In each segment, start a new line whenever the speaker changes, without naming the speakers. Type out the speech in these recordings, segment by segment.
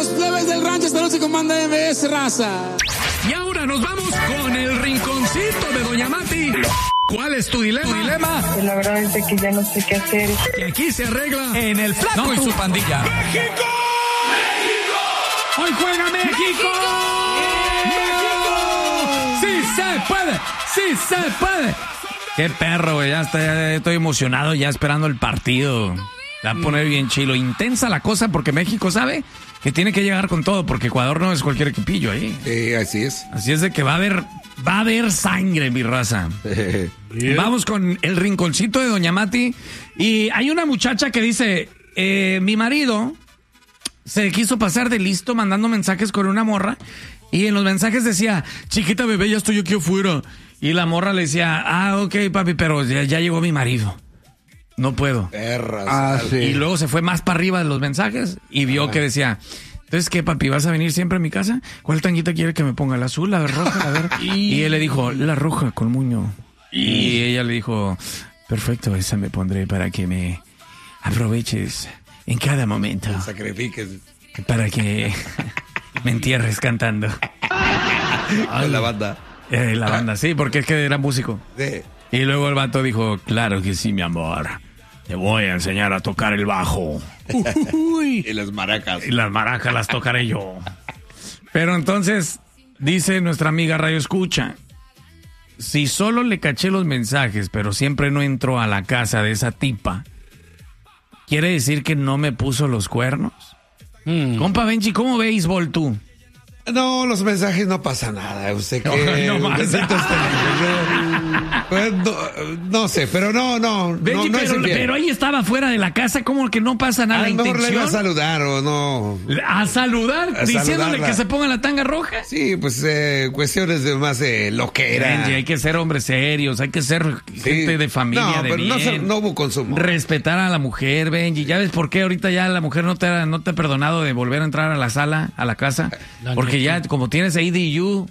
los plebes del rancho. Esta noche comanda MBS, raza.
Y ahora nos vamos con el rinconcito de Doña Mati. ¿Cuál es tu dilema?
La verdad es que ya no sé qué hacer.
Que aquí se arregla en el Flaco y su pandilla.
¡México!
¡Hoy juega México! ¡México! ¡Sí se puede! ¡Sí se puede! ¡Qué perro, güey! Ya estoy emocionado, ya esperando el partido. Va a poner bien chilo. Intensa la cosa porque México sabe que tiene que llegar con todo porque Ecuador no es cualquier equipillo ahí.
Así es.
Así es de que va a haber sangre, mi raza. Vamos con el rinconcito de Doña Mati. Y hay una muchacha que dice, mi marido se quiso pasar de listo mandando mensajes con una morra. Y en los mensajes decía, chiquita bebé, ya estoy aquí afuera. Y la morra le decía, ok, papi, pero ya llegó mi marido. No puedo.
Perras.
Sí.
Y luego se fue más para arriba de los mensajes y vio que decía, entonces, ¿qué, papi? ¿Vas a venir siempre a mi casa? ¿Cuál tanguita quiere que me ponga? ¿La azul, la roja? A ver. Y él le dijo, la roja con muño. Y ella le dijo, perfecto, esa me pondré para que me aproveches en cada momento.
Sacrifiques.
Para que me entierres cantando.
La banda.
La banda, sí, porque es que era músico.
Sí.
Y luego el vato dijo, claro que sí, mi amor. Te voy a enseñar a tocar el bajo.
Y las maracas.
Y las maracas las tocaré yo. Pero entonces, dice nuestra amiga Radio Escucha, si solo le caché los mensajes, pero siempre no entró a la casa de esa tipa, ¿quiere decir que no me puso los cuernos? Compa Benji, ¿cómo béisbol tú?
No, los mensajes no pasa nada. Usted que...
No más.
No sé, pero no.
Benji,
no
pero ahí estaba fuera de la casa, ¿cómo que no pasa nada?
A lo mejor le
intención?
iba a saludar o no.
¿A saludar?
A
¿Diciéndole
saludarla.
que se ponga la tanga roja?
Sí, pues cuestiones de más loquera.
Benji, hay que ser hombres serios, hay que ser gente de familia,
no,
de
pero
bien.
no hubo consumo.
Respetar a la mujer, Benji. ¿Ya ves por qué ahorita ya la mujer no te ha perdonado de volver a entrar a la sala, a la casa? Porque ya, como tienes ADU,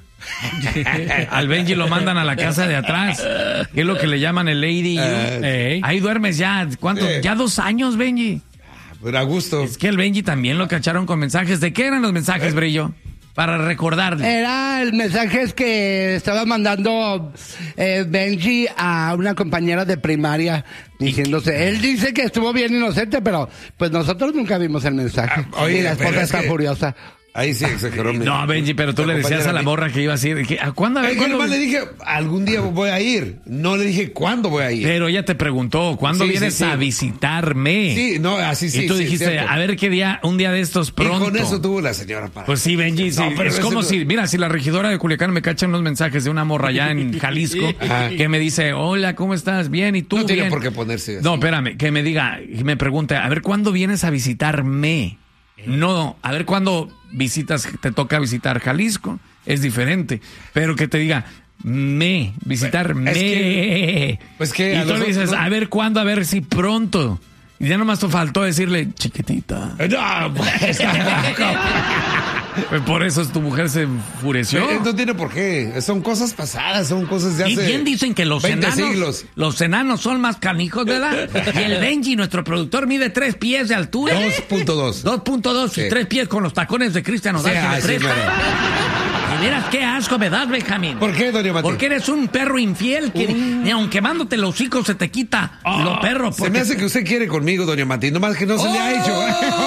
al Benji lo mandan a la casa de atrás, que es lo que le llaman el ADU. Ahí duermes ya, ¿cuánto? Ya 2 años, Benji.
Pero a gusto.
Es que el Benji también lo cacharon con mensajes. ¿De qué eran los mensajes, Brillo? Para recordarle.
Era el mensaje que estaba mandando Benji a una compañera de primaria diciéndose, él dice que estuvo bien inocente, pero pues nosotros nunca vimos el mensaje.
Oye,
y la
pero
esposa
es
está
que-
furiosa.
Ahí sí exageró.
No, Benji, pero tú le decías a la morra que iba a ir. ¿A cuándo? A ver,
Yo
¿cuándo?
nomás le dije, algún día voy a ir. No le dije cuándo voy a ir.
Pero ella te preguntó, ¿cuándo
Sí,
vienes
sí.
a visitarme?
Sí, no, así sí.
Y tú
sí,
dijiste,
cierto.
a ver qué día, un día de estos pronto.
Y con eso tuvo la señora para.
Pues sí, Benji, sí.
No, pero
Es
eso
como
no-
si, mira, si la regidora de Culiacán me cacha unos mensajes de una morra allá en Jalisco
Ajá.
que me dice, hola, ¿cómo estás? Bien, ¿y tú?
No tiene
Bien.
por qué ponerse así.
No, espérame, que me diga, que me pregunte, a ver, ¿cuándo vienes a visitarme? No, a ver, ¿cuándo te toca visitar Jalisco? Es diferente. Pero que te diga, visitarme.
Es que- pues que
y
a
tú
los
le dices,
otros-
a ver, ¿cuándo? A ver si pronto. Y ya nomás te faltó decirle, chiquitita.
No, pues tampoco.
Pues por eso tu mujer se enfureció.
No tiene por qué. Son cosas pasadas, son cosas de
Y
hace.
bien dicen que los
20
enanos,
siglos.
los enanos son más canijos, ¿verdad? Y el Benji, nuestro productor, mide 3 pies de altura.
2.2.
2.2 y
Sí.
3 pies con los tacones de Cristian Nodal
Sí,
que le
así
presta.
mero.
Y miras qué asco me das, Benjamín.
¿Por qué, doña Mati?
Porque eres un perro infiel que ni aun quemándote los hocicos se te quita lo perro.
Se me hace que usted quiere conmigo, doña Mati, nomás que no se le ha hecho.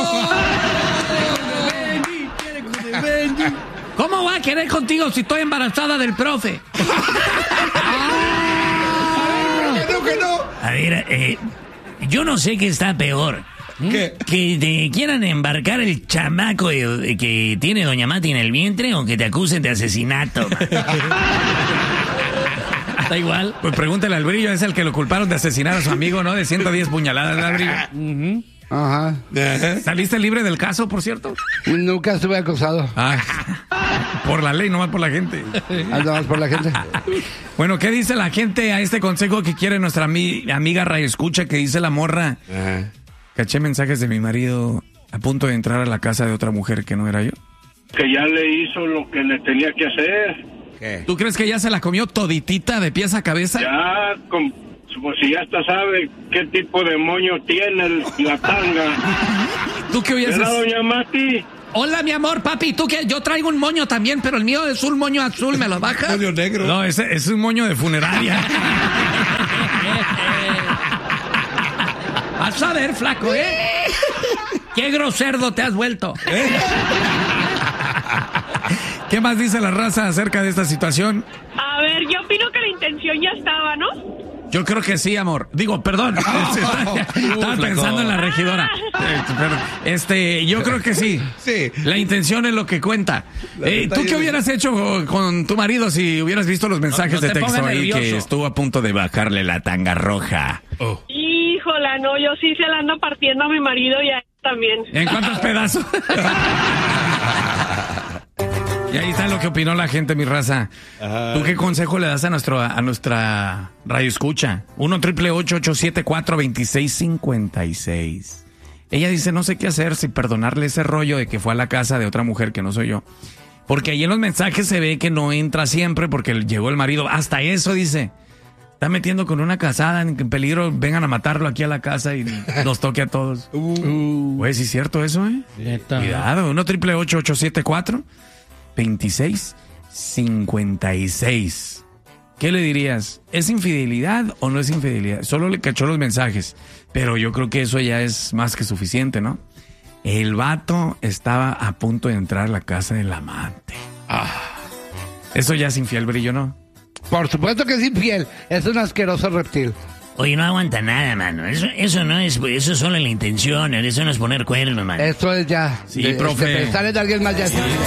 ¿Cómo va a querer contigo si estoy embarazada del profe?
Que no.
A ver, yo no sé qué está peor.
¿Qué?
Que te quieran embarcar el chamaco que tiene doña Mati en el vientre o que te acusen de asesinato. Da igual. Pues pregúntale al Brillo, es el que lo culparon de asesinar a su amigo, ¿no? De 110 puñaladas, ¿verdad, Brillo?
Ajá.
¿Saliste libre del caso, por cierto?
Nunca estuve acosado.
Ah, por la ley, no más por la gente.
Andamos por la gente.
Bueno, ¿qué dice la gente a este consejo que quiere nuestra amiga Radio Escucha, que dice la morra?
Ajá.
Caché mensajes de mi marido a punto de entrar a la casa de otra mujer que no era yo.
Que ya le hizo lo que le tenía que hacer.
¿Qué?
¿Tú crees que ya se la comió toditita de pies a cabeza?
Ya, pues si ya hasta sabe qué tipo de moño tiene la tanga.
¿Tú qué oías?
¿Verdad, doña Mati?
Hola, mi amor, papi, ¿tú qué? Yo traigo un moño también, pero el mío es un moño azul, ¿me lo bajas?
Moño negro.
No, ese es un moño de funeraria. Vas a ver, flaco, ¿eh? Qué groserdo te has vuelto. ¿Qué más dice la raza acerca de esta situación?
A ver, yo opino que la intención ya estaba, ¿no?
Yo creo que sí, amor. Digo, perdón. Estaba pensando en la regidora. Yo creo que sí.
Sí.
La intención es lo que cuenta. ¿Tú qué hubieras hecho con tu marido si hubieras visto los mensajes de texto ahí que estuvo a punto de bajarle la tanga roja?
Híjola, no, yo sí se la ando partiendo a mi marido y a él también.
¿En cuántos pedazos? Y ahí está lo que opinó la gente, mi raza. ¿Tú qué consejo le das a nuestra radio escucha? 1-888-874-2656. Ella dice, no sé qué hacer, si perdonarle ese rollo de que fue a la casa de otra mujer que no soy yo. Porque ahí en los mensajes se ve que no entra siempre porque llegó el marido. Hasta eso dice. Está metiendo con una casada en peligro, vengan a matarlo aquí a la casa y nos toque a todos. Pues sí es cierto eso, ¿eh?
Neta.
Cuidado, 1-888-874-2656. ¿Qué le dirías? ¿Es infidelidad o no es infidelidad? Solo le cachó los mensajes, pero yo creo que eso ya es más que suficiente, ¿no? El vato estaba a punto de entrar a la casa del amante. Eso ya es infiel, Brillo, ¿no?
Por supuesto que es infiel. Es un asqueroso reptil.
Oye, no aguanta nada, mano. Eso no es, eso es solo la intención. Eso no es poner cuernos, mano.
Eso es ya.
Sí, profe.
Pensar en alguien más ya.